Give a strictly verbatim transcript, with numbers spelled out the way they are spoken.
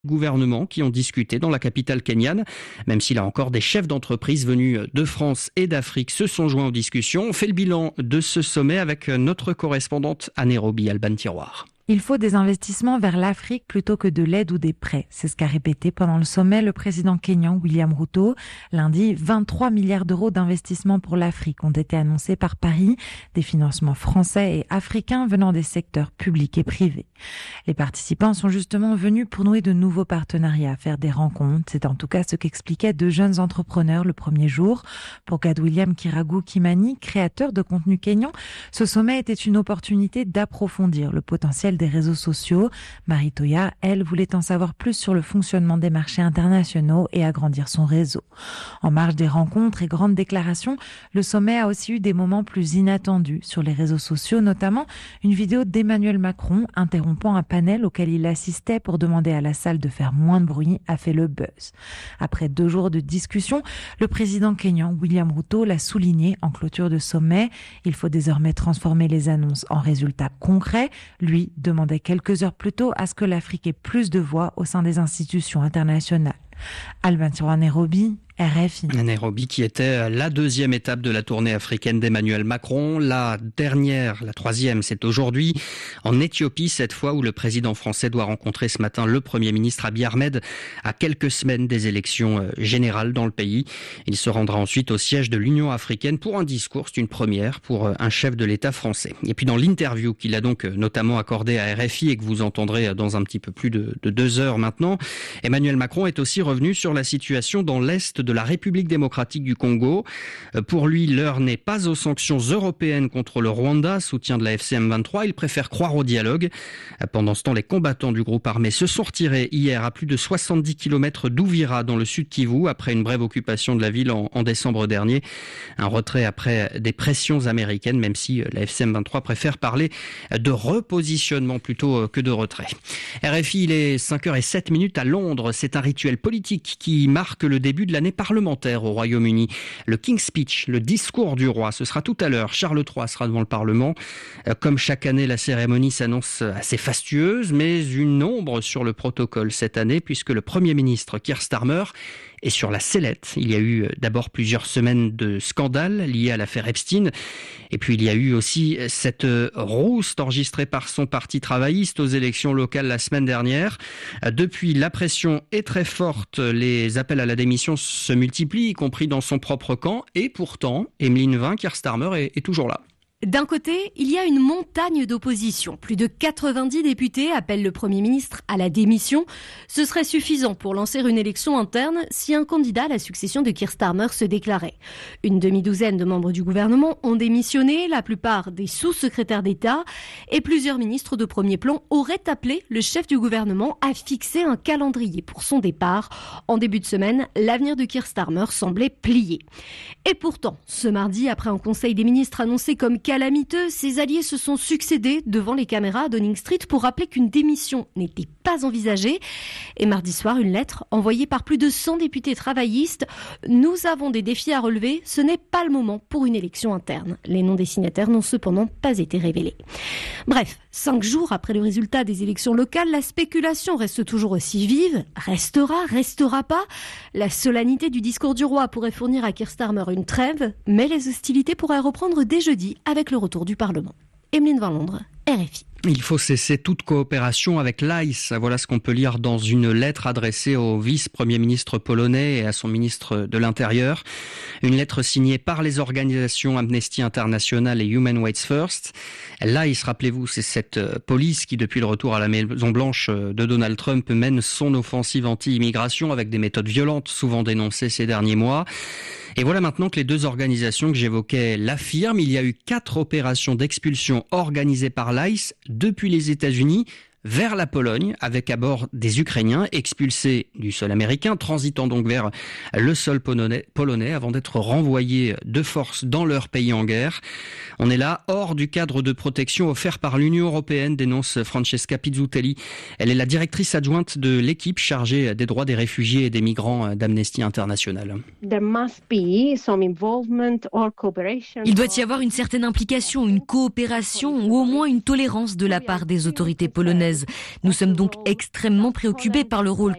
gouvernements qui ont discuté dans la capitale kenyane. Même s'il y a encore des chefs d'entreprise venus de France et d'Afrique se sont joints aux discussions. On fait le bilan de ce sommet avec notre correspondante à Nairobi, Alban Tiroir. Il faut des investissements vers l'Afrique plutôt que de l'aide ou des prêts. C'est ce qu'a répété pendant le sommet le président kényan William Ruto. Lundi, vingt-trois milliards d'euros d'investissements pour l'Afrique ont été annoncés par Paris, des financements français et africains venant des secteurs publics et privés. Les participants sont justement venus pour nouer de nouveaux partenariats, faire des rencontres. C'est en tout cas ce qu'expliquaient deux jeunes entrepreneurs le premier jour. Pour Gad William Kiragu Kimani, créateur de contenu kényan, ce sommet était une opportunité d'approfondir le potentiel des réseaux sociaux. Marie Toya, elle, voulait en savoir plus sur le fonctionnement des marchés internationaux et agrandir son réseau. En marge des rencontres et grandes déclarations, le sommet a aussi eu des moments plus inattendus sur les réseaux sociaux, notamment une vidéo d'Emmanuel Macron interrompant un panel auquel il assistait pour demander à la salle de faire moins de bruit a fait le buzz. Après deux jours de discussion, le président kényan William Ruto l'a souligné en clôture de sommet. Il faut désormais transformer les annonces en résultats concrets. Lui demandait quelques heures plus tôt à ce que l'Afrique ait plus de voix au sein des institutions internationales. Alban Tiroir, Nairobi, R F I. Nairobi qui était la deuxième étape de la tournée africaine d'Emmanuel Macron. La dernière, la troisième, c'est aujourd'hui en Éthiopie, cette fois où le président français doit rencontrer ce matin le Premier ministre Abiy Ahmed à quelques semaines des élections générales dans le pays. Il se rendra ensuite au siège de l'Union africaine pour un discours. C'est une première pour un chef de l'État français. Et puis dans l'interview qu'il a donc notamment accordée à R F I et que vous entendrez dans un petit peu plus de, de deux heures maintenant, Emmanuel Macron est aussi revenu sur la situation dans l'Est de la République démocratique du Congo. Pour lui, l'heure n'est pas aux sanctions européennes contre le Rwanda, soutien de la F C M vingt-trois. Il préfère croire au dialogue. Pendant ce temps, les combattants du groupe armé se sont retirés hier à plus de soixante-dix kilomètres d'Ouvira, dans le sud Kivu, après une brève occupation de la ville en, en décembre dernier. Un retrait après des pressions américaines, même si la F C M vingt-trois préfère parler de repositionnement plutôt que de retrait. R F I, il est cinq heures zéro sept minutes à Londres. C'est un rituel politique qui marque le début de l'année parlementaire au Royaume-Uni. Le King's Speech, le discours du roi, ce sera tout à l'heure. Charles trois sera devant le Parlement. Comme chaque année, la cérémonie s'annonce assez fastueuse, mais une ombre sur le protocole cette année, puisque le Premier ministre Keir Starmer est sur la sellette. Il y a eu d'abord plusieurs semaines de scandales liés à l'affaire Epstein. Et puis il y a eu aussi cette rouste enregistrée par son parti travailliste aux élections locales la semaine dernière. Depuis, la pression est très forte. Les appels à la démission se multiplient, y compris dans son propre camp. Et pourtant, Emeline Vin, Keir Starmer est, est toujours là. D'un côté, il y a une montagne d'opposition. Plus de quatre-vingt-dix députés appellent le Premier ministre à la démission. Ce serait suffisant pour lancer une élection interne si un candidat à la succession de Keir Starmer se déclarait. Une demi-douzaine de membres du gouvernement ont démissionné, la plupart des sous-secrétaires d'État, et plusieurs ministres de premier plan auraient appelé le chef du gouvernement à fixer un calendrier pour son départ. En début de semaine, l'avenir de Keir Starmer semblait plié. Et pourtant, ce mardi, après un conseil des ministres annoncé comme calamiteux, ses alliés se sont succédés devant les caméras à Downing Street pour rappeler qu'une démission n'était pas envisagée. Et mardi soir, une lettre envoyée par plus de cent députés travaillistes. Nous avons des défis à relever, ce n'est pas le moment pour une élection interne. Les noms des signataires n'ont cependant pas été révélés. Bref, cinq jours après le résultat des élections locales, la spéculation reste toujours aussi vive. Restera, restera pas. La solennité du discours du roi pourrait fournir à Keir Starmer une trêve, mais les hostilités pourraient reprendre dès jeudi avec le retour du Parlement. Emeline Vin, Londres, R F I. Il faut cesser toute coopération avec l'I C E. Voilà ce qu'on peut lire dans une lettre adressée au vice-premier ministre polonais et à son ministre de l'Intérieur. Une lettre signée par les organisations Amnesty International et Human Rights First. L'I C E, rappelez-vous, c'est cette police qui, depuis le retour à la Maison-Blanche de Donald Trump, mène son offensive anti-immigration avec des méthodes violentes, souvent dénoncées ces derniers mois. Et voilà maintenant que les deux organisations que j'évoquais l'affirment. Il y a eu quatre opérations d'expulsion organisées par l'I C E depuis les États-Unis vers la Pologne, avec à bord des Ukrainiens expulsés du sol américain, transitant donc vers le sol polonais, polonais avant d'être renvoyés de force dans leur pays en guerre. On est là, hors du cadre de protection offert par l'Union européenne, dénonce Francesca Pizzutelli. Elle est la directrice adjointe de l'équipe chargée des droits des réfugiés et des migrants d'Amnesty International. Il doit y avoir une certaine implication, une coopération ou au moins une tolérance de la part des autorités polonaises. française. Nous sommes donc extrêmement préoccupés par le rôle